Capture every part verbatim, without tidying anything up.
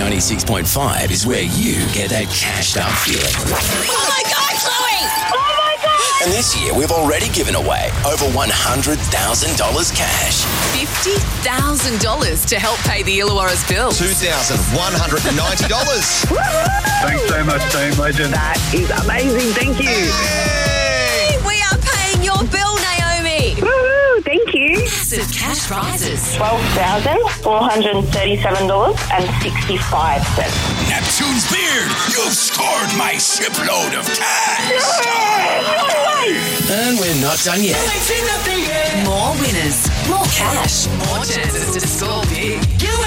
ninety-six point five is where you get that cashed up feeling. Oh my God, Chloe! Oh my God! And this year, we've already given away over one hundred thousand dollars cash. fifty thousand dollars to help pay the Illawarra's bills. two thousand one hundred ninety dollars. Thanks so much, Team Legend. That is amazing. Thank you. Hey, we are paying your bill, Naomi. Woo, thank you. Massive cash prizes. twelve thousand four hundred thirty-seven dollars and sixty-five cents. Neptune's Beard, you've scored my shipload of cash. And we're not done yet. More winners, more cash, more chances to score big.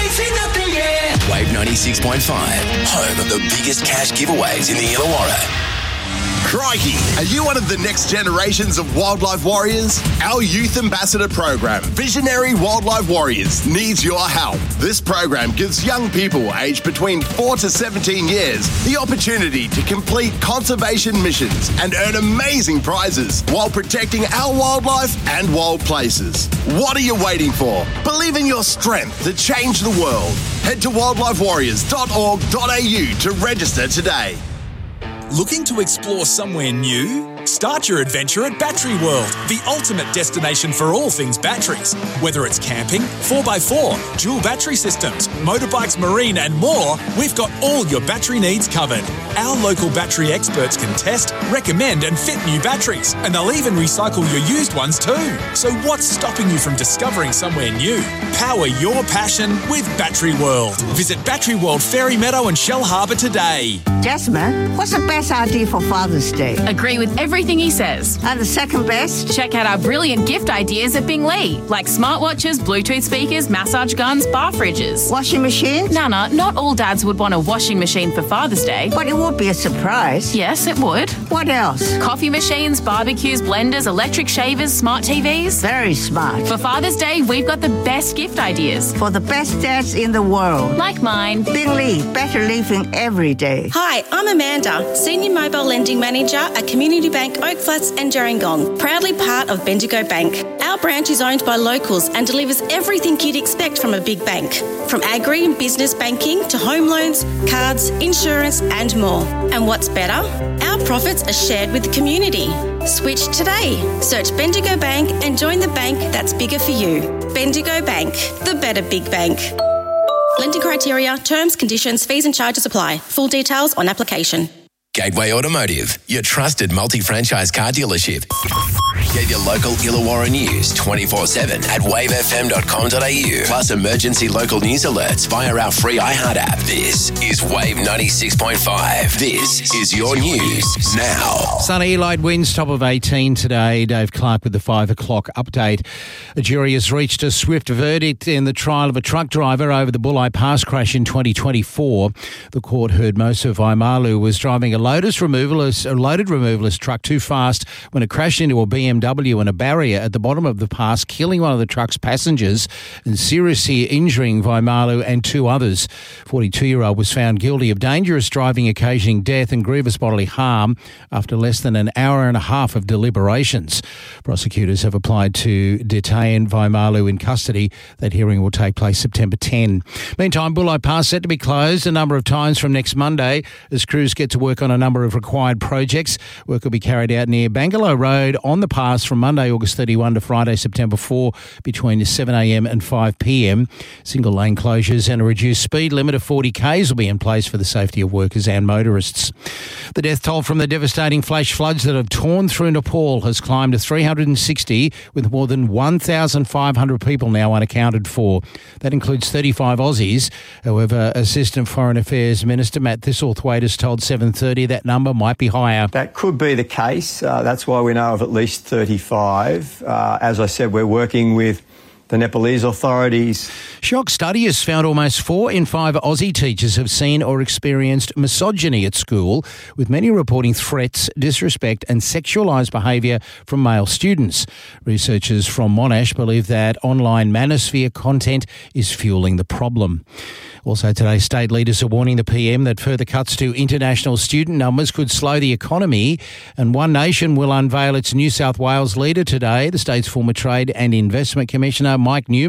Wave ninety-six point five, home of the biggest cash giveaways in the Illawarra. Crikey, are you one of the next generations of wildlife warriors? Our Youth Ambassador program, Visionary Wildlife Warriors, needs your help. This program gives young people aged between four to seventeen years the opportunity to complete conservation missions and earn amazing prizes while protecting our wildlife and wild places. What are you waiting for? Believe in your strength to change the world. Head to wildlife warriors dot org dot a u to register today. Looking to explore somewhere new? Start your adventure at Battery World, the ultimate destination for all things batteries. Whether it's camping, four by four, dual battery systems, motorbikes, marine and more, we've got all your battery needs covered. Our local battery experts can test, recommend and fit new batteries, and they'll even recycle your used ones too. So what's stopping you from discovering somewhere new? Power your passion with Battery World. Visit Battery World Fairy Meadow and Shell Harbour today. Jasmine, what's the best idea for Father's Day? Agree with everything he says. And the second best? Check out our brilliant gift ideas at Bing-Lee, like smartwatches, Bluetooth speakers, massage guns, bar fridges. Washing machine? Nana, not all dads would want a washing machine for Father's Day. But it would be a surprise. Yes, it would. What else? Coffee machines, barbecues, blenders, electric shavers, smart T Vs. Very smart. For Father's Day, we've got the best gift ideas. For the best dads in the world. Like mine. Bing-Lee, better living every day. Hi, I'm Amanda, Senior Mobile Lending Manager at Community Bank Oak Flats and Gerringong, proudly part of Bendigo Bank. Our branch is owned by locals and delivers everything you'd expect from a big bank, from agri and business banking to home loans, cards, insurance and more. And what's better? Our profits are shared with the community. Switch today. Search Bendigo Bank and join the bank that's bigger for you. Bendigo Bank, the better big bank. Lending criteria, terms, conditions, fees and charges apply. Full details on application. Gateway Automotive, your trusted multi-franchise car dealership. Get your local Illawarra news twenty-four seven at wave f m dot com dot a u. Plus emergency local news alerts via our free iHeart app. This is Wave ninety-six point five. This is your news now. Sunny, light winds, top of eighteen today. Dave Clark with the five o'clock update. A jury has reached a swift verdict in the trial of a truck driver over the Bulli Pass crash in twenty twenty-four. The court heard Mosa Vaimalu was driving a loaded removalist, a loaded removalist truck too fast when it crashed into a B M W and a barrier at the bottom of the pass, killing one of the truck's passengers and seriously injuring Vaimalu and two others. forty-two-year-old was found guilty of dangerous driving occasioning death and grievous bodily harm after less than an hour and a half of deliberations. Prosecutors have applied to detain Vaimalu in custody. That hearing will take place September tenth. Meantime, Bulli Pass set to be closed a number of times from next Monday as crews get to work on a number of required projects. Work will be carried out near Bangalow Road on the pass from Monday, August thirty-first to Friday, September fourth between seven a m and five p m. Single lane closures and a reduced speed limit of forty k's will be in place for the safety of workers and motorists. The death toll from the devastating flash floods that have torn through Nepal has climbed to three hundred sixty, with more than one thousand five hundred people now unaccounted for. That includes thirty-five Aussies. However, Assistant Foreign Affairs Minister Matt Thistlethwaite has told seven thirty that number might be higher. That could be the case. Uh, that's why we know of at least thirty-five. Uh, as I said, we're working with the Nepalese authorities. Shock study has found almost four in five Aussie teachers have seen or experienced misogyny at school, with many reporting threats, disrespect and sexualised behaviour from male students. Researchers from Monash believe that online manosphere content is fueling the problem. Also today, state leaders are warning the P M that further cuts to international student numbers could slow the economy, and One Nation will unveil its New South Wales leader today, the state's former Trade and Investment Commissioner, Mike Newman.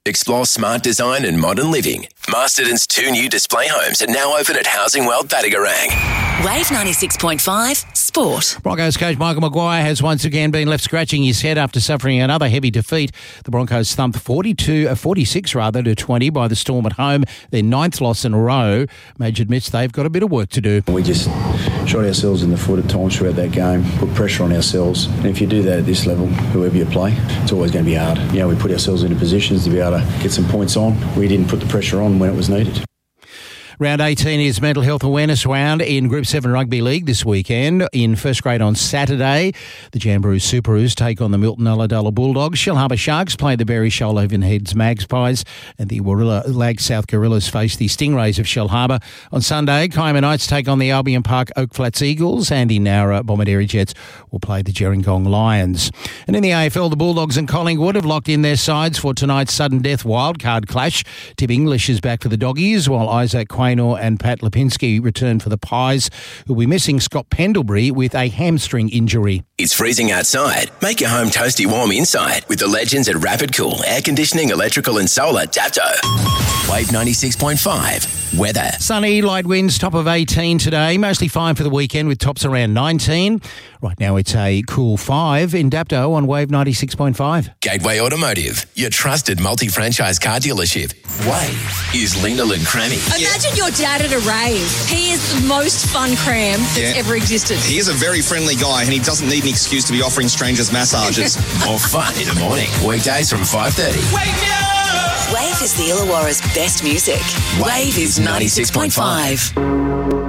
Explore smart design and modern living. Masterton's two new display homes are now open at Housing World Battigarang. Wave ninety-six point five Sport. Broncos coach Michael Maguire has once again been left scratching his head after suffering another heavy defeat. The Broncos thumped forty-two, forty-six rather to twenty by the Storm at home, their ninth loss in a row. Mage admits they've got a bit of work to do. We just shot ourselves in the foot at times throughout that game, put pressure on ourselves. And if you do that at this level, whoever you play, it's always going to be hard. You know, we put ourselves into positions to be able to get some points on. We didn't put the pressure on when it was needed. Round eighteen is Mental Health Awareness Round in Group seven Rugby League this weekend. In first grade on Saturday, the Jamboree Superoos take on the Milton Ulladulla Bulldogs. Shellharbour Sharks play the Berry Shoalhaven Heads Magpies, and the Warilla Lag South Gorillas face the Stingrays of Shellharbour. On Sunday, Kiama Knights take on the Albion Park Oak Flats Eagles, and the Nowra Bomaderry Jets will play the Gerringong Lions. And in the A F L, the Bulldogs and Collingwood have locked in their sides for tonight's sudden death wildcard clash. Tim English is back for the Doggies, while Isaac Quaynor and Pat Lipinski return for the Pies, who will be missing Scott Pendlebury with a hamstring injury. It's freezing outside. Make your home toasty warm inside with the legends at Rapid Cool Air Conditioning, Electrical and Solar Dapto. Wave ninety-six point five. Weather. Sunny, light winds, top of eighteen today. Mostly fine for the weekend with tops around nineteen. Right now it's a cool five in Dapto on Wave ninety-six point five. Gateway Automotive, your trusted multi-franchise car dealership. Wave is Lena Crammy. Imagine your dad at a rave. He is the most fun cram that's Yeah. ever existed. He is a very friendly guy and he doesn't need an excuse to be offering strangers massages. More fun in the morning. Weekdays from five thirty. Wake me up! Wave is the Illawarra's best music. Wave is ninety-six point five.